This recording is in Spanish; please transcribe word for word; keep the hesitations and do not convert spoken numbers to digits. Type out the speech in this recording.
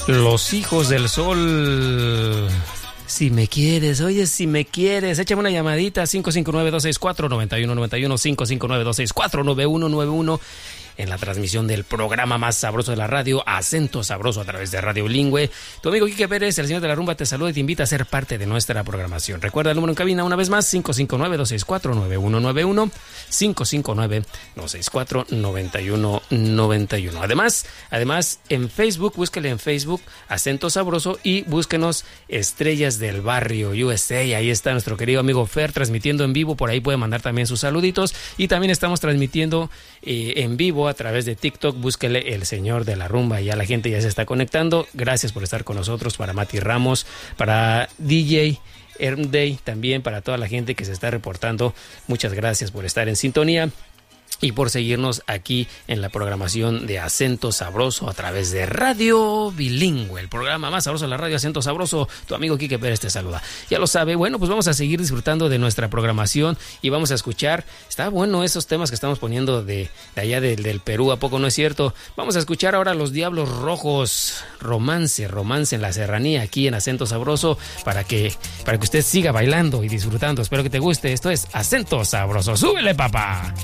Los hijos del sol. Si me quieres, oye, si me quieres, échame una llamadita, cinco cinco nueve, dos seis cuatro, nueve uno nueve uno, cinco cinco nueve, dos seis cuatro, nueve uno nueve uno, en la transmisión del programa más sabroso de la radio, Acento Sabroso, a través de Radio Bilingüe. Tu amigo Quique Pérez, el señor de la rumba, te saluda y te invita a ser parte de nuestra programación. Recuerda el número en cabina una vez más, cinco cinco nueve, dos seis cuatro, nueve uno nueve uno, cinco cinco nueve, dos seis cuatro, nueve uno nueve uno. Además, además, en Facebook, búsquele en Facebook, Acento Sabroso, y búsquenos Estrellas del Barrio U S A. Ahí está nuestro querido amigo Fer transmitiendo en vivo, por ahí puede mandar también sus saluditos, y también estamos transmitiendo eh, en vivo a través de TikTok. Búsquele el señor de la rumba, ya la gente ya se está conectando. Gracias por estar con nosotros, para Mati Ramos, para D J Ermday, también para toda la gente que se está reportando. Muchas gracias por estar en sintonía y por seguirnos aquí en la programación de Acento Sabroso a través de Radio Bilingüe, el programa más sabroso de la radio, Acento Sabroso. Tu amigo Quique Pérez te saluda. Ya lo sabe. Bueno, pues vamos a seguir disfrutando de nuestra programación y vamos a escuchar. Está bueno esos temas que estamos poniendo de, de allá de, del Perú, ¿a poco no es cierto? Vamos a escuchar ahora Los Diablos Rojos, Romance, Romance en la Serranía, aquí en Acento Sabroso, para que, para que usted siga bailando y disfrutando. Espero que te guste. Esto es Acento Sabroso. ¡Súbele, papá!